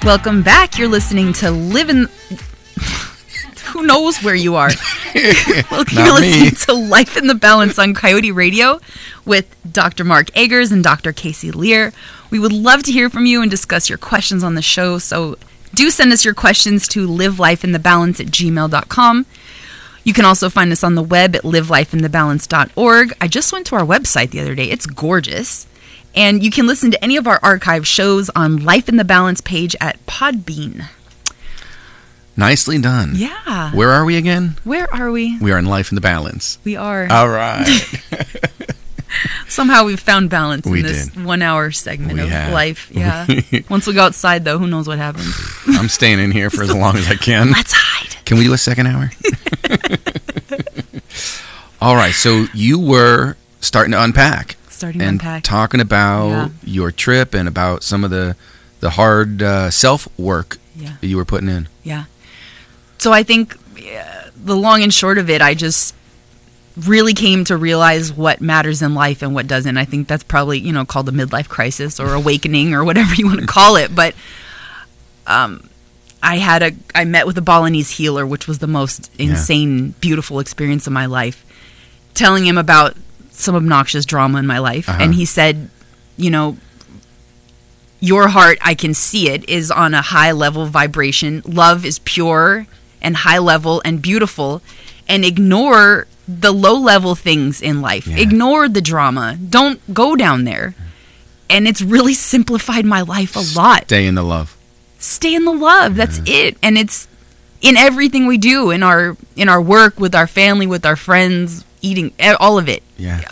Welcome back. You're listening to Live in... Who knows where you are? Well, you're listening to Life in the Balance on Coyote Radio with Dr. Mark Eggers and Dr. Casey Lear. We would love to hear from you and discuss your questions on the show, so do send us your questions to livelifeinthebalance@gmail.com. You can also find us on the web at livelifeinthebalance.org. I just went to our website the other day. It's gorgeous. And you can listen to any of our archive shows on Life in the Balance page at Podbean. Nicely done. Yeah. Where are we again? Where are we? We are in Life in the Balance. We are. All right. Somehow we've found balance in this 1 hour segment of life. Yeah. Once we go outside, though, who knows what happens? I'm staying in here for as long as I can. Let's hide. Can we do a second hour? All right. So you were starting to unpack. Talking about your trip and about some of the hard self-work that you were putting in. Yeah. So I think the long and short of it, I just really came to realize what matters in life and what doesn't. I think that's probably, called a midlife crisis or awakening or whatever you want to call it. But I met with a Balinese healer, which was the most insane, beautiful experience of my life, telling him about some obnoxious drama in my life. And he said, your heart, I can see it, is on a high level vibration. Love is pure and high level and beautiful. And ignore the low level things in life. Yeah. Ignore the drama. Don't go down there. And it's really simplified my life a lot. Stay in the love. Stay in the love. That's it. And it's in everything we do, in our work, with our family, with our friends, eating, all of it. Yeah.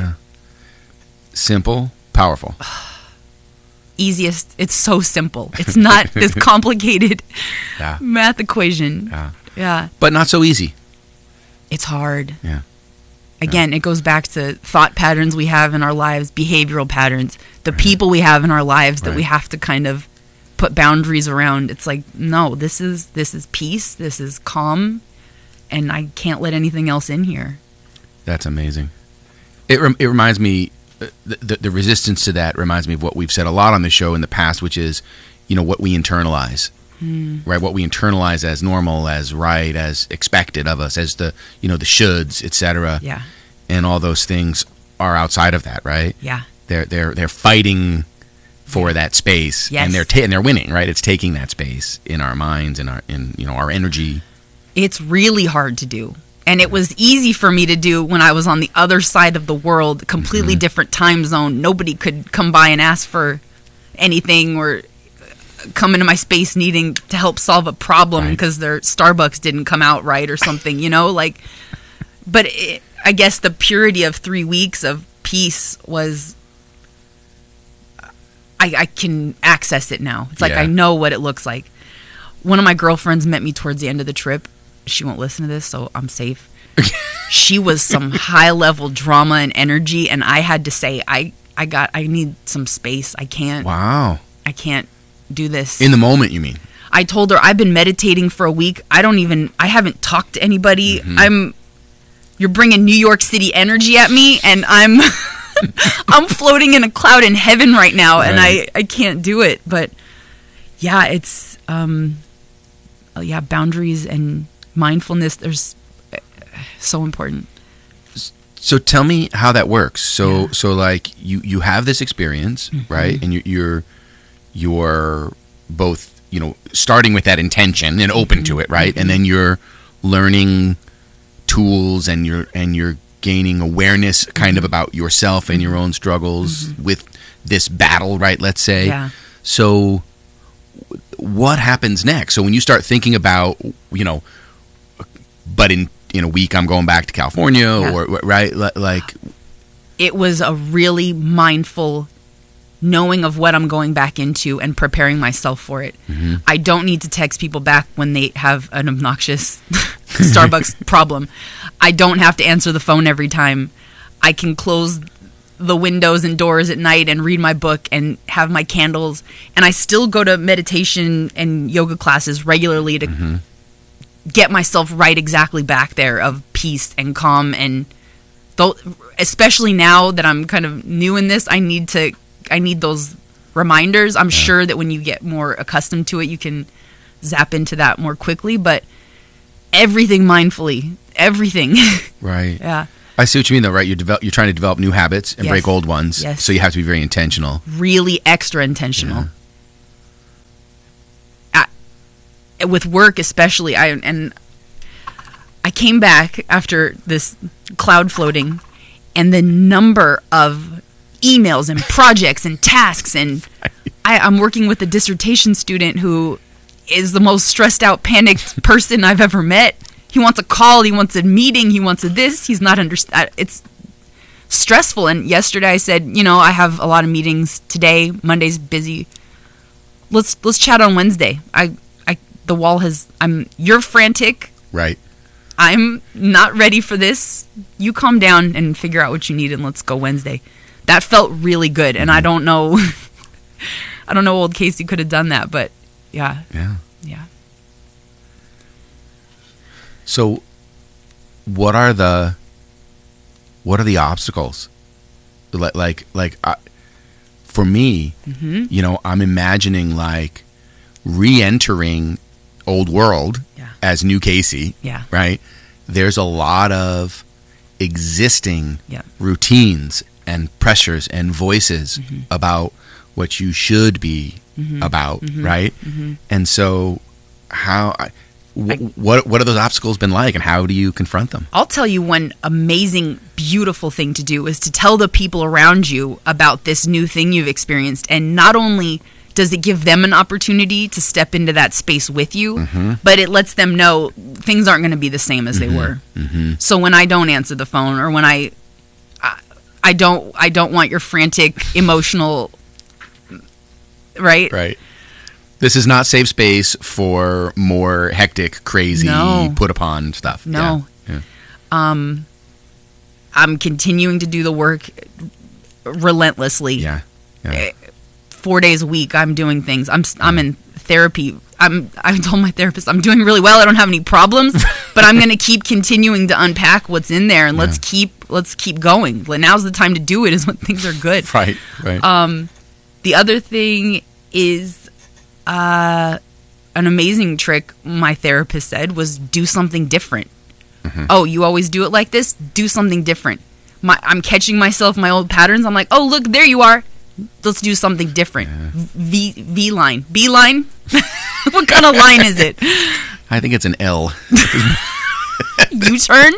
Simple, powerful. Easiest. It's so simple. It's not this complicated math equation. Yeah. But not so easy. It's hard. Yeah. Again, it goes back to thought patterns we have in our lives, behavioral patterns, the people we have in our lives that we have to kind of put boundaries around. It's like, no, this is peace, this is calm, and I can't let anything else in here. That's amazing. It reminds me, the resistance to that reminds me of what we've said a lot on the show in the past, which is, what we internalize. Right, what we internalize as normal, as right, as expected of us, as the the shoulds, etc. Yeah, and all those things are outside of that, right? Yeah, they're fighting for that space, and they're winning, right? It's taking that space in our minds and our energy. It's really hard to do, and it was easy for me to do when I was on the other side of the world, completely different time zone. Nobody could come by and ask for anything or come into my space needing to help solve a problem because their Starbucks didn't come out right or something, but I guess the purity of 3 weeks of peace was, I can access it now. It's like I know what it looks like. One of my girlfriends met me towards the end of the trip. She won't listen to this, so I'm safe. She was some high level drama and energy, and I had to say, I need some space. I can't do this. In the moment, you mean? I told her I've been meditating for a week. I haven't talked to anybody. You're bringing New York City energy at me, and I'm floating in a cloud in heaven right now, and I can't do it. But yeah, it's boundaries and mindfulness. There's so important. So tell me how that works. So like you have this experience, right? And you're both, starting with that intention and open to it, right? And then you're learning tools and you're gaining awareness kind of about yourself and your own struggles with this battle, right? Let's say. Yeah. So what happens next? So when you start thinking about, but in a week I'm going back to California or right? Like it was a really mindful knowing of what I'm going back into and preparing myself for it. I don't need to text people back when they have an obnoxious Starbucks problem. I don't have to answer the phone every time. I can close the windows and doors at night and read my book and have my candles. And I still go to meditation and yoga classes regularly to get myself right exactly back there of peace and calm. And especially now that I'm kind of new in this, I need those reminders. I'm sure that when you get more accustomed to it, you can zap into that more quickly, but everything mindfully, everything. Right. Yeah. I see what you mean, though, right? You're trying to develop new habits and Yes. break old ones. Yes. So you have to be very intentional. Really extra intentional. With work especially, I came back after this cloud floating, and the number of emails and projects and tasks, and I'm working with a dissertation student who is the most stressed out, panicked person I've ever met. He wants a call, he wants a meeting, he wants a this, he's not it's stressful. And yesterday I said, I have a lot of meetings today, Monday's busy. Let's chat on Wednesday. You're frantic. Right. I'm not ready for this. You calm down and figure out what you need, and let's go Wednesday. That felt really good, and I don't know old Casey could have done that, but yeah. Yeah. Yeah. So what are the obstacles? For me, I'm imagining like re-entering old world as new Casey. Yeah. Right. There's a lot of existing Yeah. routines and pressures and voices about what you should be about. Right. And so what are those obstacles been like, and how do you confront them? I'll tell you one amazing, beautiful thing to do is to tell the people around you about this new thing you've experienced. And not only does it give them an opportunity to step into that space with you, but it lets them know things aren't going to be the same as they were. So when I don't answer the phone, or when I don't want your frantic, emotional, right? Right. This is not safe space for more hectic, crazy, put upon stuff. No. Yeah. I'm continuing to do the work relentlessly. Yeah. 4 days a week, I'm doing things. I'm in therapy. I told my therapist I'm doing really well. I don't have any problems, but I'm going to keep continuing to unpack what's in there, and let's keep going. Now's the time to do it. Is when things are good. Right. The other thing is an amazing trick my therapist said was do something different. Oh, you always do it like this? Do something different. I'm catching myself, my old patterns. I'm like, oh, look, there you are. Let's do something different. V line. B line? What kind of line is it? I think it's an L. U-turn?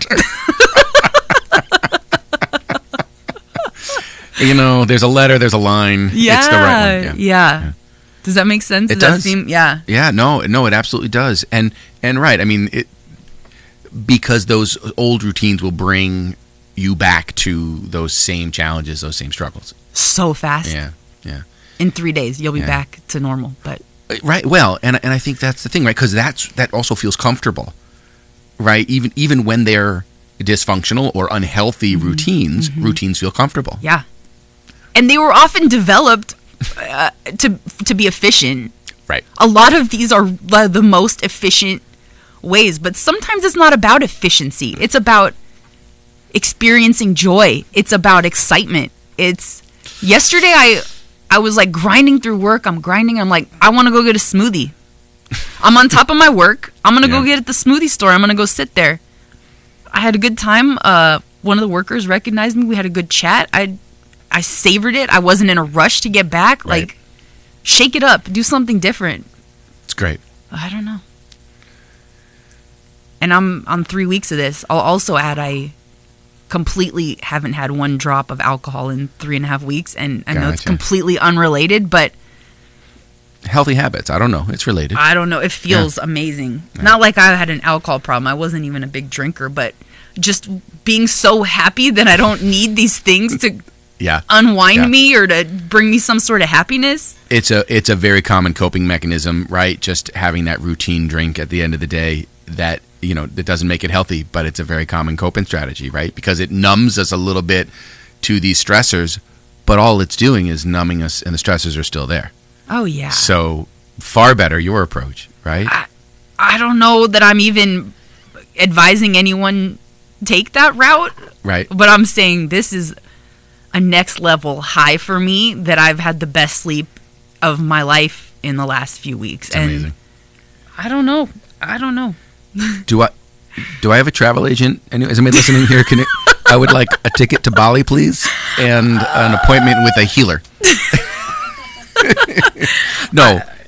There's a letter, there's a line. Yeah. It's the right one. Yeah. Does that make sense? It does does. That seem, yeah. Yeah, no, it absolutely does. And right, I mean, because those old routines will bring you back to those same challenges, those same struggles. So fast. Yeah. In 3 days, you'll be back to normal. But right, well, and I think that's the thing, right? Because that also feels comfortable, right? Even when they're dysfunctional or unhealthy routines feel comfortable. Yeah, and they were often developed to be efficient. Right. A lot of these are the most efficient ways, but sometimes it's not about efficiency. It's about experiencing joy. It's about excitement. Yesterday I was like grinding through work. I'm like, I want to go get a smoothie. I'm on top of my work. I'm going to go get at the smoothie store. I'm going to go sit there. I had a good time. One of the workers recognized me. We had a good chat. I savored it. I wasn't in a rush to get back. Right. Like, shake it up. Do something different. It's great. I don't know. And I'm on 3 weeks of this. I'll also add I completely haven't had one drop of alcohol in 3.5 weeks, and I know it's completely unrelated, but healthy habits. I don't know. It's related. I don't know. It feels amazing. Yeah. Not like I had an alcohol problem. I wasn't even a big drinker, but just being so happy that I don't need these things to unwind me or to bring me some sort of happiness. It's a very common coping mechanism, right? Just having that routine drink at the end of the day that that doesn't make it healthy, but it's a very common coping strategy, right? Because it numbs us a little bit to these stressors, but all it's doing is numbing us, and the stressors are still there. Oh, yeah. So far better your approach, right? I don't know that I'm even advising anyone take that route. Right. But I'm saying this is a next level high for me that I've had the best sleep of my life in the last few weeks. It's amazing. I don't know. Do I have a travel agent? Is anybody listening here? I would like a ticket to Bali, please, and an appointment with a healer. No,